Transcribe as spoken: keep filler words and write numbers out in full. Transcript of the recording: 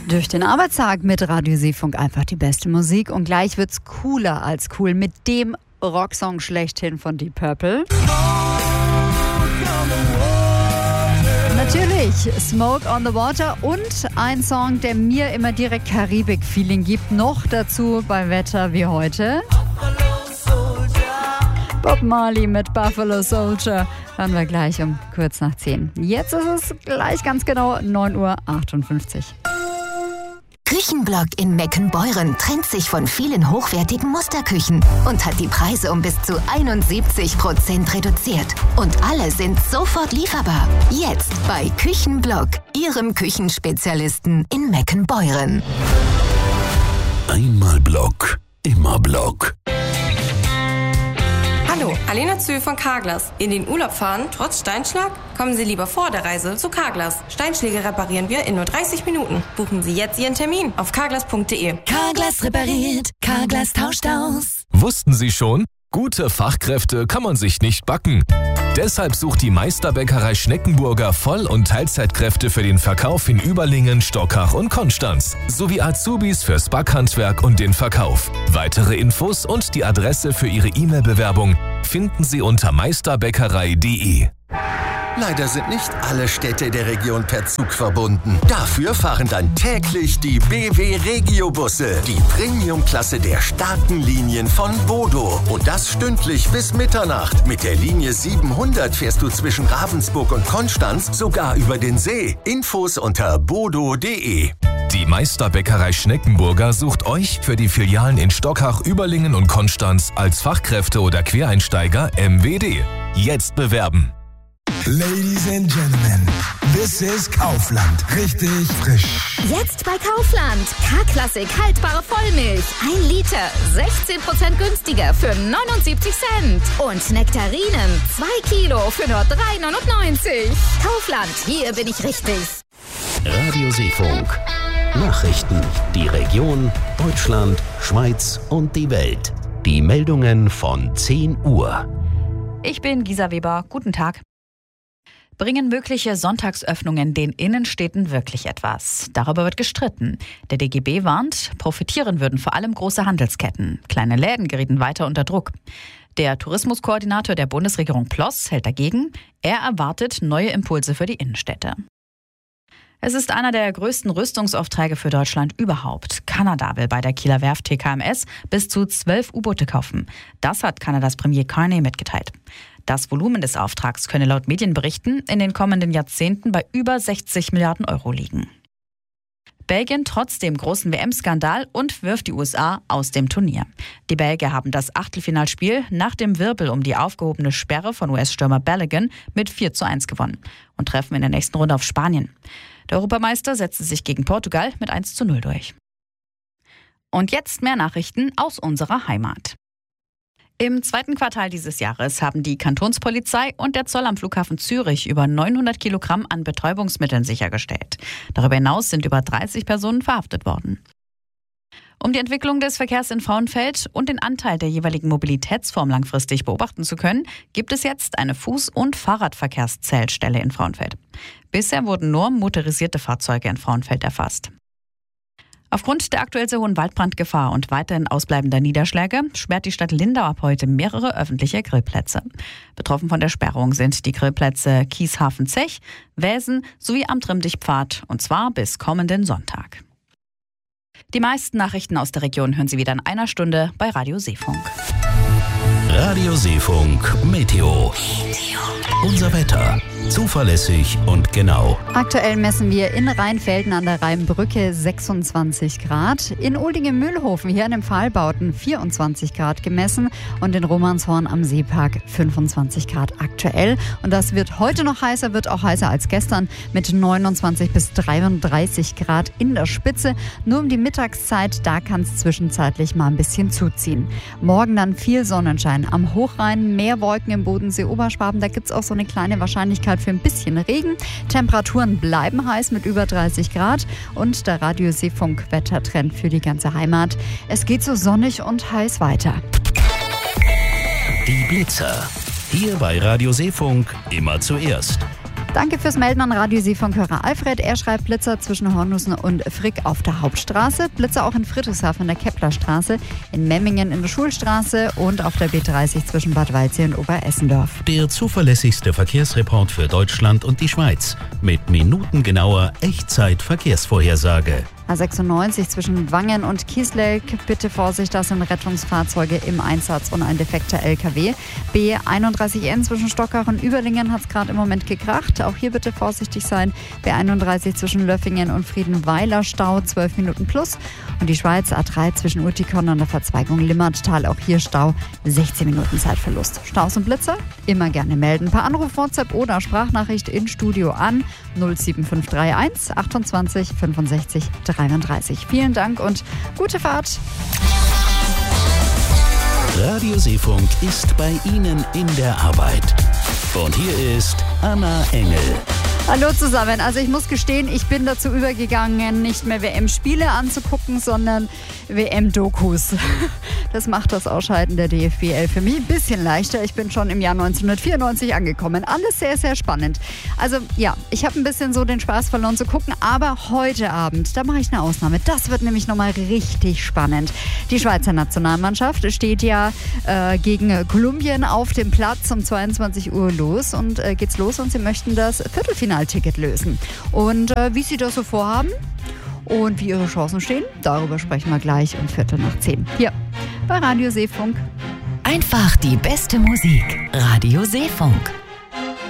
Durch den Arbeitstag mit Radio Seefunk einfach die beste Musik und gleich wird's cooler als cool mit dem Rocksong schlechthin von Deep Purple. Natürlich Smoke on the Water und ein Song, der mir immer direkt Karibik-Feeling gibt, noch dazu bei Wetter wie heute. Bob Marley mit Buffalo Soldier hören wir gleich um kurz nach zehn. Jetzt ist es gleich ganz genau neun Uhr achtundfünfzig. Küchenblock in Meckenbeuren trennt sich von vielen hochwertigen Musterküchen und hat die Preise um bis zu einundsiebzig Prozent reduziert. Und alle sind sofort lieferbar. Jetzt bei Küchenblock, Ihrem Küchenspezialisten in Meckenbeuren. Einmal Block, immer Block. Hallo, Alena Zö von Carglass. In den Urlaub fahren, trotz Steinschlag? Kommen Sie lieber vor der Reise zu Carglass. Steinschläge reparieren wir in nur dreißig Minuten. Buchen Sie jetzt Ihren Termin auf carglass punkt de. Carglass repariert, Carglass tauscht aus. Wussten Sie schon? Gute Fachkräfte kann man sich nicht backen. Deshalb sucht die Meisterbäckerei Schneckenburger Voll- und Teilzeitkräfte für den Verkauf in Überlingen, Stockach und Konstanz sowie Azubis fürs Backhandwerk und den Verkauf. Weitere Infos und die Adresse für Ihre E-Mail-Bewerbung finden Sie unter meisterbäckerei punkt de. Leider sind nicht alle Städte der Region per Zug verbunden. Dafür fahren dann täglich die B W Regio-Busse, die Premium-Klasse der starken Linien von Bodo. Und das stündlich bis Mitternacht. Mit der Linie siebenhundert fährst du zwischen Ravensburg und Konstanz sogar über den See. Infos unter bodo punkt de. Die Meisterbäckerei Schneckenburger sucht euch für die Filialen in Stockach, Überlingen und Konstanz als Fachkräfte oder Quereinsteiger M W D. Jetzt bewerben! Ladies and Gentlemen, this is Kaufland. Richtig frisch. Jetzt bei Kaufland. K-Klassik haltbare Vollmilch. Ein Liter. sechzehn Prozent günstiger für neunundsiebzig Cent. Und Nektarinen. zwei Kilo für nur drei neunundneunzig. Kaufland. Hier bin ich richtig. Radio Seefunk. Nachrichten. Die Region, Deutschland, Schweiz und die Welt. Die Meldungen von zehn Uhr. Ich bin Gisa Weber. Guten Tag. Bringen mögliche Sonntagsöffnungen den Innenstädten wirklich etwas? Darüber wird gestritten. Der D G B warnt, profitieren würden vor allem große Handelsketten. Kleine Läden gerieten weiter unter Druck. Der Tourismuskoordinator der Bundesregierung Ploss hält dagegen. Er erwartet neue Impulse für die Innenstädte. Es ist einer der größten Rüstungsaufträge für Deutschland überhaupt. Kanada will bei der Kieler Werft T K M S bis zu zwölf U-Boote kaufen. Das hat Kanadas Premier Carney mitgeteilt. Das Volumen des Auftrags könne laut Medienberichten in den kommenden Jahrzehnten bei über sechzig Milliarden Euro liegen. Belgien trotz dem großen W M-Skandal und wirft die U S A aus dem Turnier. Die Belgier haben das Achtelfinalspiel nach dem Wirbel um die aufgehobene Sperre von U S-Stürmer Balogun mit vier zu eins gewonnen und treffen in der nächsten Runde auf Spanien. Der Europameister setzte sich gegen Portugal mit eins zu null durch. Und jetzt mehr Nachrichten aus unserer Heimat. Im zweiten Quartal dieses Jahres haben die Kantonspolizei und der Zoll am Flughafen Zürich über neunhundert Kilogramm an Betäubungsmitteln sichergestellt. Darüber hinaus sind über dreißig Personen verhaftet worden. Um die Entwicklung des Verkehrs in Frauenfeld und den Anteil der jeweiligen Mobilitätsform langfristig beobachten zu können, gibt es jetzt eine Fuß- und Fahrradverkehrszählstelle in Frauenfeld. Bisher wurden nur motorisierte Fahrzeuge in Frauenfeld erfasst. Aufgrund der aktuell sehr hohen Waldbrandgefahr und weiterhin ausbleibender Niederschläge sperrt die Stadt Lindau ab heute mehrere öffentliche Grillplätze. Betroffen von der Sperrung sind die Grillplätze Kieshafen-Zech, Wäsen sowie am Trimm-Dich-Pfad, und zwar bis kommenden Sonntag. Die meisten Nachrichten aus der Region hören Sie wieder in einer Stunde bei Radio Seefunk. Radio Seefunk Meteo. Unser Wetter. Zuverlässig und genau. Aktuell messen wir in Rheinfelden an der Rheinbrücke sechsundzwanzig Grad, in Uldingen-Mühlhofen hier an den Pfahlbauten vierundzwanzig Grad gemessen und in Romanshorn am Seepark fünfundzwanzig Grad aktuell. Und das wird heute noch heißer, wird auch heißer als gestern mit neunundzwanzig bis dreiunddreißig Grad in der Spitze. Nur um die Mittagszeit, da kann es zwischenzeitlich mal ein bisschen zuziehen. Morgen dann viel Sonnenschein am Hochrhein, mehr Wolken im Bodensee-Oberschwaben. Da gibt es auch so eine kleine Wahrscheinlichkeit für ein bisschen Regen. Temperaturen bleiben heiß mit über dreißig Grad und der Radio Seefunk Wettertrend für die ganze Heimat. Es geht so sonnig und heiß weiter. Die Blitzer. Hier bei Radio Seefunk immer zuerst. Danke fürs Melden an Radiosee-Funkhörer Alfred. Er schreibt Blitzer zwischen Hornussen und Frick auf der Hauptstraße. Blitzer auch in Friedrichshafen in der Keplerstraße, in Memmingen in der Schulstraße und auf der B dreißig zwischen Bad Waldsee und Oberessendorf. Der zuverlässigste Verkehrsreport für Deutschland und die Schweiz. Mit minutengenauer Echtzeit-Verkehrsvorhersage. A sechsundneunzig zwischen Wangen und Kieslelk. Bitte Vorsicht, da sind Rettungsfahrzeuge im Einsatz und ein defekter L K W. B einunddreißig N zwischen Stockach und Überlingen hat es gerade im Moment gekracht. Auch hier bitte vorsichtig sein. B einunddreißig zwischen Löffingen und Friedenweiler Stau, zwölf Minuten plus. Und die Schweiz A drei zwischen Urtikon und der Verzweigung Limmattal. Auch hier Stau, sechzehn Minuten Zeitverlust. Staus und Blitzer? Immer gerne melden. Per Anruf, WhatsApp oder Sprachnachricht in Studio an null sieben fünf drei eins achtundzwanzig fünfundsechzig dreiunddreißig. Vielen Dank und gute Fahrt. Radioseefunk ist bei Ihnen in der Arbeit. Und hier ist Anna Engel. Hallo zusammen. Also ich muss gestehen, ich bin dazu übergegangen, nicht mehr W M-Spiele anzugucken, sondern W M-Dokus. Das macht das Ausscheiden der D F B elf für mich ein bisschen leichter. Ich bin schon im Jahr neunzehnhundertvierundneunzig angekommen. Alles sehr, sehr spannend. Also ja, ich habe ein bisschen so den Spaß verloren zu gucken, aber heute Abend, da mache ich eine Ausnahme. Das wird nämlich nochmal richtig spannend. Die Schweizer Nationalmannschaft steht ja äh, gegen Kolumbien auf dem Platz um zweiundzwanzig Uhr los und äh, geht's los und sie möchten das Viertelfinalticket lösen. Und äh, wie sie das so vorhaben und wie ihre Chancen stehen, darüber sprechen wir gleich um Viertel nach zehn. Hier bei Radio Seefunk. Einfach die beste Musik. Radio Seefunk.